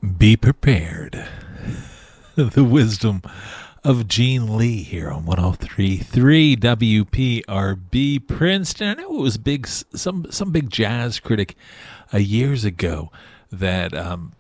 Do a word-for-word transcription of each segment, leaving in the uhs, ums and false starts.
Be prepared. The wisdom of Gene Lee here on one oh three point three W P R B Princeton. I know it was big, some some big jazz critic uh, years ago that um,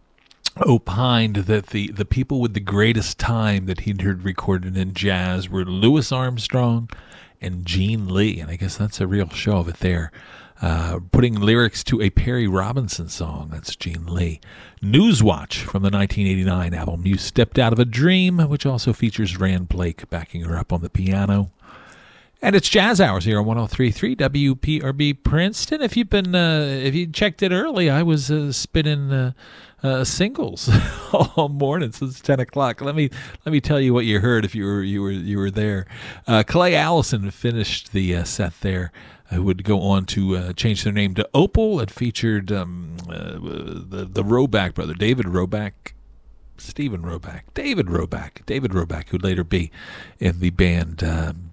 opined that the, the people with the greatest time that he'd heard recorded in jazz were Louis Armstrong and Gene Lee. And I guess that's a real show of it there. Uh, putting lyrics to a Perry Robinson song. That's Gene Lee. Newswatch from the nineteen eighty-nine album You Stepped Out of a Dream, which also features Rand Blake backing her up on the piano. And it's Jazz Hours here on one oh three point three W P R B Princeton. If you've been, uh, if you checked it early, I was uh, spinning uh, uh, singles all morning since ten o'clock. Let me let me tell you what you heard if you were you were you were there. Uh, Clay Allison finished the uh, set there. Who would go on to uh, change their name to Opal. It featured um, uh, the the Roback brother, David Roback, Stephen Roback, David Roback, David Roback, who'd later be in the band um,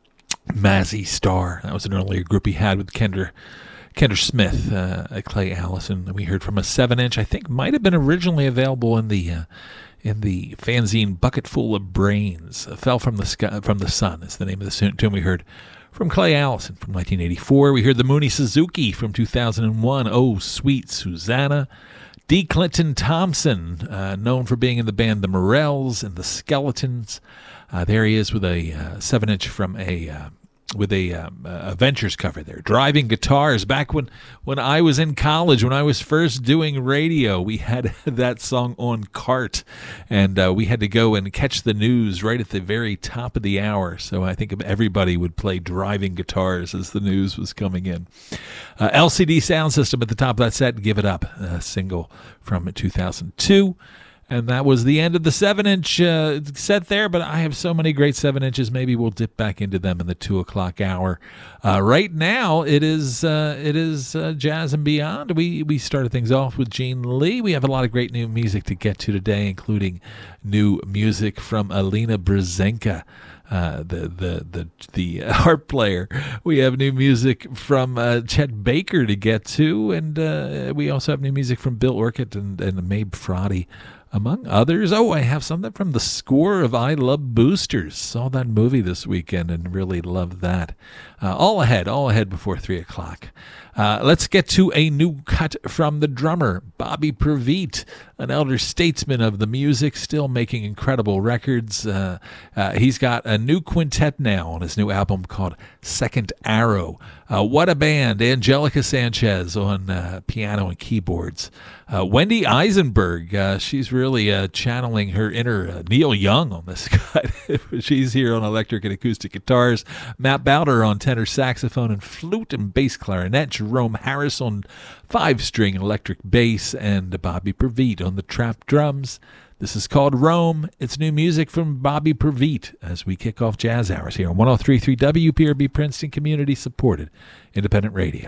Mazzy Star. That was an earlier group he had with Kendra Kendra Smith, uh, Clay Allison. We heard from a seven-inch. I think might have been originally available in the uh, in the fanzine Bucketful of Brains. Uh, Fell from the Sky, from the Sun is the name of the tune we heard. From Clay Allison from nineteen eighty-four, we heard the Mooney Suzuki from two thousand one, Oh, Sweet Susanna. D. Clinton Thompson, uh, known for being in the band The Morels and the Skeletons. Uh, there he is with a uh, seven-inch from a uh, with a, um, a Ventures cover there. Driving Guitars. Back when, when I was in college, when I was first doing radio, we had that song on cart, and uh, we had to go and catch the news right at the very top of the hour. So I think everybody would play Driving Guitars as the news was coming in. Uh, L C D Sound System at the top of that set, Give It Up, a single from two thousand two. And that was the end of the seven-inch uh, set there, but I have so many great seven-inches, maybe we'll dip back into them in the two o'clock hour. Uh, right now, it is uh, it is uh, Jazz and Beyond. We we started things off with Gene Lee. We have a lot of great new music to get to today, including new music from Alina Brzenka, uh, the the the the harp player. We have new music from uh, Chet Baker to get to, and uh, we also have new music from Bill Orcutt and, and Mabe Frotty, among others. Oh, I have something from the score of I Love Boosters. Saw that movie this weekend and really loved that. Uh, all ahead, all ahead before three o'clock. Uh, let's get to a new cut from the drummer, Bobby Previtt, an elder statesman of the music, still making incredible records. Uh, uh, he's got a new quintet now on his new album called Second Arrow. Uh, what a band. Angelica Sanchez on uh, piano and keyboards. Uh, Wendy Eisenberg, uh, she's really uh, channeling her inner uh, Neil Young on this cut. She's here on electric and acoustic guitars. Matt Bowder on tenor saxophone and flute and bass clarinet. Jerome Harris on five-string electric bass. And Bobby Previtt on the trap drums. This is called Rome. It's new music from Bobby Previtt as we kick off Jazz Hours here on one oh three point three W P R B Princeton, community-supported independent radio.